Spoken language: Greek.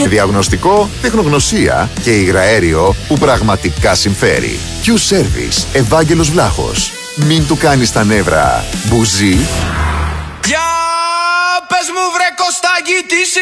διαγνωστικό, τεχνογνωσία και υγραέριο που πραγματικά συμφέρει. Q-Service, Ευάγγελος Βλάχος. Μην του κάνεις τα νεύρα μπουζί. Για πες μου βρε Κωστάκη, τι